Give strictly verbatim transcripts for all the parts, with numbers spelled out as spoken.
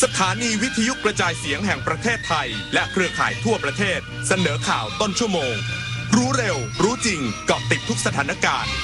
สถานีวิทยุกระจายเสียงแห่งประเทศไทยและเครือข่ายทั่วประเทศเสนอข่าวต้นชั่วโมงรู้เร็วรู้จริงเกาะติดทุกสถานการณ์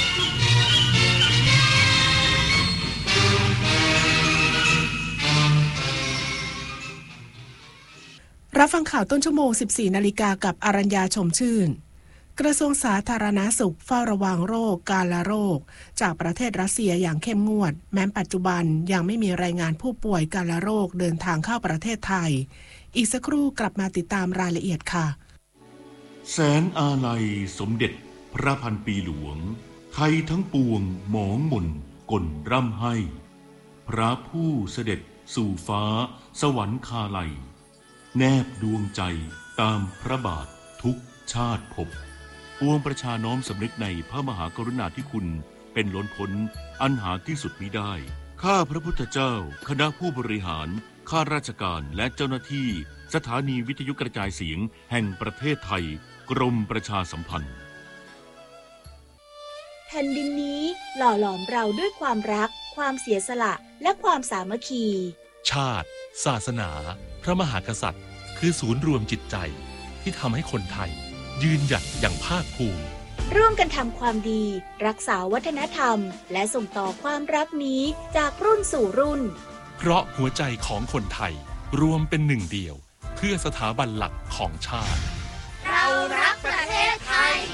รับฟังข่าวต้นชั่วโมง สิบสี่ นาฬิกากับอรัญญาชมชื่นกระทรวงสาธารณสุขเฝ้าระวังโรคกาฬโรคจากประเทศรัสเซียอย่างเข้มงวดแม้ปัจจุบันยังไม่มีรายงานผู้ป่วยกาฬโรคเดินทางเข้าประเทศไทยอีกสักครู่กลับมาติดตามรายละเอียดค่ะแสนอาลัยสมเด็จพระพันปีหลวงไทยทั้งปวงหมองหม่นก่นร่ำให้พระผู้เสด็จสู่ฟ้าสวรรคาลัยแนบดวงใจตามพระบาททุกชาติภพปวงประชาน้อมสำนึกในพระมหากรุณาธิคุณเป็นล้นพ้นอันหาที่สุดมิได้ข้าพระพุทธเจ้าคณะผู้บริหารข้าราชการและเจ้าหน้าที่สถานีวิทยุกระจายเสียงแห่งประเทศไทยกรมประชาสัมพันธ์แผ่นดินนี้หล่อหลอมเราด้วยความรักความเสียสละและความสามัคคีชาติศาสนาพระมหากษัตริย์คือศูนย์รวมจิตใจที่ทำให้คนไทยยืนหยัดอย่างภาคภูมิร่วมกันทำความดีรักษาวัฒนธรรมและส่งต่อความรักนี้จากรุ่นสู่รุ่นเพราะหัวใจของคนไทยรวมเป็นหนึ่งเดียวเพื่อสถาบันหลักของชาติเรารักประเทศไทย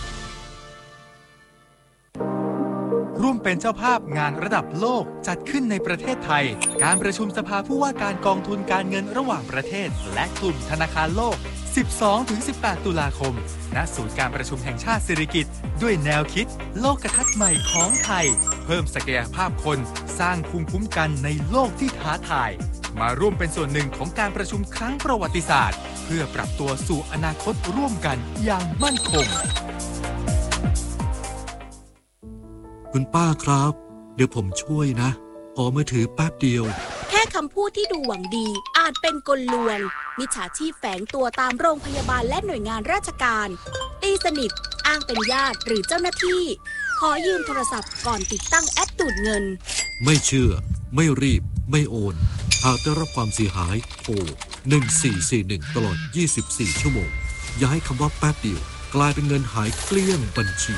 ร่วมเป็นเจ้าภาพงานระดับโลกจัดขึ้นในประเทศไทยการประชุมสภาผู้ว่าการกองทุนการเงินระหว่างประเทศและกลุ่มธนาคารโลก สิบสองถึงสิบแปด ตุลาคมณศูนย์การประชุมแห่งชาติสิริกิติ์ด้วยแนวคิดโลกทัศน์ใหม่ของไทยเพิ่มศักยภาพคนสร้างภูมิคุ้มกันในโลกที่ท้าทายมาร่วมเป็นส่วนหนึ่งของการประชุมครั้งประวัติศาสตร์เพื่อปรับตัวสู่อนาคตร่วมกันอย่างมั่นคงคุณป้าครับเดี๋ยวผมช่วยนะขอมือถือแป๊บเดียวแค่คำพูดที่ดูหวังดีอาจเป็นกลลวงมิจฉาชีพแฝงตัวตามโรงพยาบาลและหน่วยงานราชการตีสนิทอ้างเป็นญาติหรือเจ้าหน้าที่ขอยืมโทรศัพท์ก่อนติดตั้งแอปดูดเงินไม่เชื่อไม่รีบไม่โอนหากได้รับความเสียหายโทรหนึ่งสี่สี่หนึ่งตลอดยี่สิบสี่ชั่วโมงอย่าให้คำว่าแป๊บเดียวกลายเป็นเงินหายเกลี้ยงบัญชี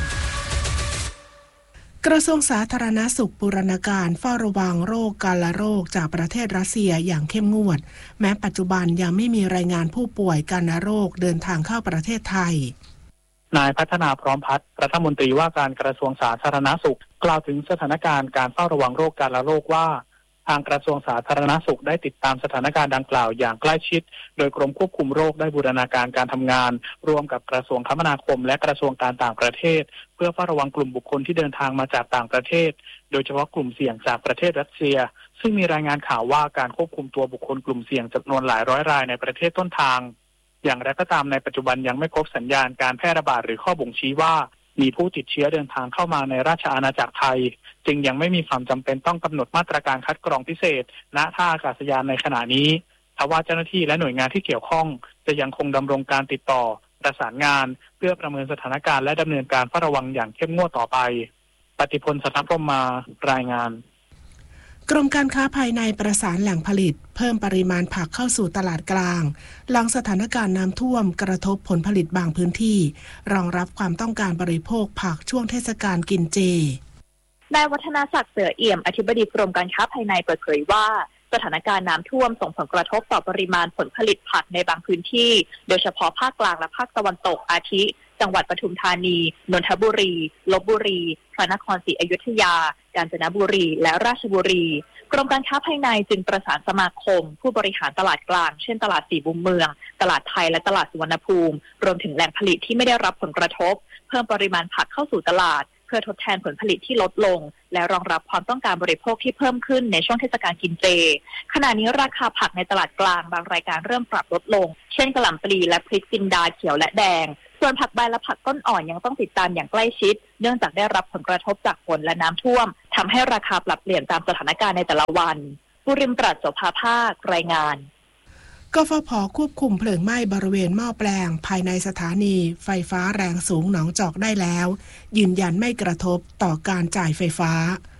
กระทรวงสาธารณสุขบูรณาการเฝ้าระวังโรคกาฬโรคจากประเทศรัสเซียอย่างเข้มงวดแม้ปัจจุบันยังไม่มีรายงานผู้ป่วยกาฬโรคเดินทางเข้าประเทศไทยนายพัฒนาพร้อมพัฒน์รัฐมนตรีว่าการกระทรวงสาธารณสุขกล่าวถึงสถานการณ์การเฝ้าระวังโรคกาฬโรคว่าทางกระทรวงสาธารณสุขได้ติดตามสถานการณ์ดังกล่าวอย่างใกล้ชิดโดยกรมควบคุมโรคได้บูรณาการการทำงานร่วมกับกระทรวงคมนาคมและกระทรวงการต่างประเทศเพื่อเฝ้าระวังกลุ่มบุคคลที่เดินทางมาจากต่างประเทศโดยเฉพาะกลุ่มเสี่ยงจากประเทศรัสเซียซึ่งมีรายงานข่าวว่าการควบคุมตัวบุคคลกลุ่มเสี่ยงจำนวนหลายร้อยรายในประเทศต้นทางอย่างไรก็ตามในปัจจุบันยังไม่พบสัญญาณการแพร่ระบาดหรือข้อบ่งชี้ว่ามีผู้ติดเชื้อเดินทางเข้ามาในราชอาณาจักรไทยจึงยังไม่มีความจำเป็นต้องกำหนดมาตรการคัดกรองพิเศษณท่าอากาศยานในขณะนี้ทว่าเจ้าหน้าที่และหน่วยงานที่เกี่ยวข้องจะยังคงดำรงการติดต่อประสานงานเพื่อประเมินสถานการณ์และดำเนินการเฝ้าระวังอย่างเข้มงวดต่อไปปฏิพล สัทธพรหมารายงานกรมการค้าภายในประสานแหล่งผลิตเพิ่มปริมาณผักเข้าสู่ตลาดกลางหลังสถานการณ์น้ำท่วมกระทบผลผลิตบางพื้นที่รองรับความต้องการบริโภคผักช่วงเทศกาลกินเจนายวัฒนศักดิ์เสือเอี่ยมอธิบดีกรมการค้าภายในเปิดเผยว่าสถานการณ์น้ำท่วมส่งผลกระทบต่อปริมาณผลผลิตผักในบางพื้นที่โดยเฉพาะภาคกลางและภาคตะวันตกอาทิจังหวัดปทุมธานีนนทบุรีลพบุรีพระนครศรีอยุธยากาญจนบุรีและราชบุรีกรมการค้าภายในจึงประสานสมาคมผู้บริหารตลาดกลางเช่นตลาดสี่มุมเมืองตลาดไทยและตลาดสุวรรณภูมิรวมถึงแหล่งผลิตที่ไม่ได้รับผลกระทบเพิ่มปริมาณผักเข้าสู่ตลาดเพื่อทดแทนผลผลิตที่ลดลงและรองรับความต้องการบริโภคที่เพิ่มขึ้นในช่วงเทศกาลกินเจขณะนี้ราคาผักในตลาดกลางบางรายการเริ่มปรับลดลงเช่นกะหล่ำปลีและพริกจินดาเขียวและแดงส่วนผักใบและผักต้นอ่อนยังต้องติดตามอย่างใกล้ชิดเนื่องจากได้รับผลกระทบจากฝนและน้ำท่วมทำให้ราคาปรับเปลี่ยนตามสถานการณ์ในแต่ละวันบุริมปราชโสภาภาครายงานกฟผ.ควบคุมเพลิงไหม้บริเวณหม้อแปลงภายในสถานีไฟฟ้าแรงสูงหนองจอกได้แล้วยืนยันไม่กระทบต่อการจ่ายไฟฟ้า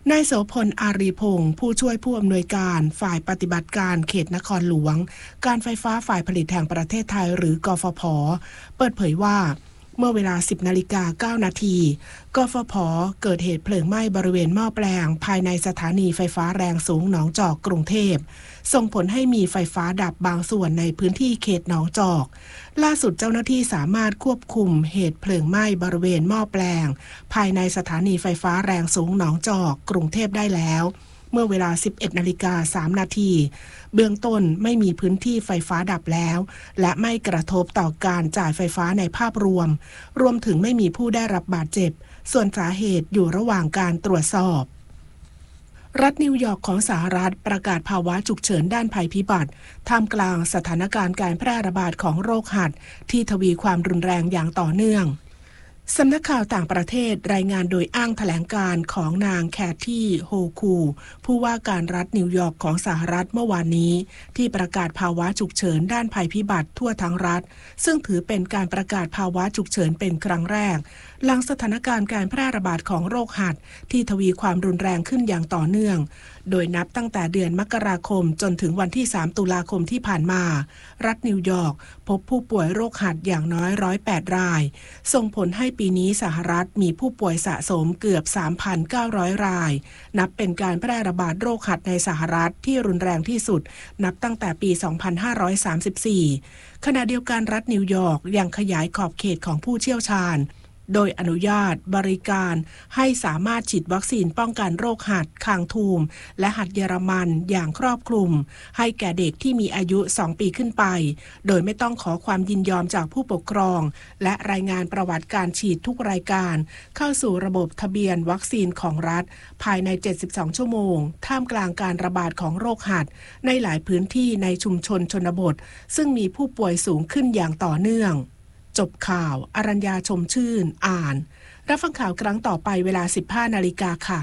นายโสพลอารีพงศ์ผู้ช่วยผู้อำนวยการฝ่ายปฏิบัติการเขตนครหลวงการไฟฟ้าฝ่ายผลิตแห่งประเทศไทยหรือกฟผ.เปิดเผยว่าเมื่อเวลา สิบนาฬิกาเก้านาทีกฟผ.เกิดเหตุเพลิงไหม้บริเวณหม้อแปลงภายในสถานีไฟฟ้าแรงสูงหนองจอกกรุงเทพส่งผลให้มีไฟฟ้าดับบางส่วนในพื้นที่เขตหนองจอกล่าสุดเจ้าหน้าที่สามารถควบคุมเหตุเพลิงไหม้บริเวณหม้อแปลงภายในสถานีไฟฟ้าแรงสูงหนองจอกกรุงเทพได้แล้วเมื่อเวลา สิบเอ็ดนาฬิกาสามนาทีเบื้องต้นไม่มีพื้นที่ไฟฟ้าดับแล้วและไม่กระทบต่อการจ่ายไฟฟ้าในภาพรวมรวมถึงไม่มีผู้ได้รับบาดเจ็บส่วนสาเหตุอยู่ระหว่างการตรวจสอบรัฐนิวยอร์กของสหรัฐประกาศภาวะฉุกเฉินด้านภัยพิบัติท่ามกลางสถานการณ์การแพร่ระบาดของโรคหัดที่ทวีความรุนแรงอย่างต่อเนื่องสำนักข่าวต่างประเทศรายงานโดยอ้างแถลงการของนางแคทตี้โฮคูผู้ว่าการรัฐนิวยอร์กของสหรัฐเมื่อวานนี้ที่ประกาศภาวะฉุกเฉินด้านภัยพิบัติทั่วทั้งรัฐซึ่งถือเป็นการประกาศภาวะฉุกเฉินเป็นครั้งแรกหลังสถานการณ์การแพร่ระบาดของโรคหัดที่ทวีความรุนแรงขึ้นอย่างต่อเนื่องโดยนับตั้งแต่เดือนมกราคมจนถึงวันที่สามตุลาคมที่ผ่านมารัฐนิวยอร์กพบผู้ป่วยโรคหัดอย่างน้อยหนึ่งร้อยแปดรายส่งผลให้ปีนี้สหรัฐมีผู้ป่วยสะสมเกือบ สามพันเก้าร้อย รายนับเป็นการแพร่ระบาดโรคหัดในสหรัฐที่รุนแรงที่สุดนับตั้งแต่ปี สองพันห้าร้อยสามสิบสี่ ขณะเดียวกันรัฐนิวยอร์กยังขยายขอบเขตของผู้เชี่ยวชาญโดยอนุญาตบริการให้สามารถฉีดวัคซีนป้องกันโรคหัดคางทูมและหัดเยอรมันอย่างครอบคลุมให้แก่เด็กที่มีอายุสองปีขึ้นไปโดยไม่ต้องขอความยินยอมจากผู้ปกครองและรายงานประวัติการฉีดทุกรายการเข้าสู่ระบบทะเบียนวัคซีนของรัฐภายในเจ็ดสิบสองชั่วโมงท่ามกลางการระบาดของโรคหัดในหลายพื้นที่ในชุมชนชนบทซึ่งมีผู้ป่วยสูงขึ้นอย่างต่อเนื่องจบข่าวอรัญญาชมชื่นอ่านรับฟังข่าวครั้งต่อไปเวลา สิบห้านาฬิกาค่ะ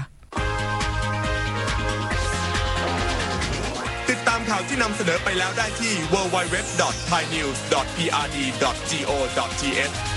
ติดตามข่าวที่นำเสนอไปแล้วได้ที่ ดับเบิลยู ดับเบิลยู ดับเบิลยู ดอท ไทยนิวส์ ดอท พี อาร์ ดี ดอท จี โอ ดอท ที เอช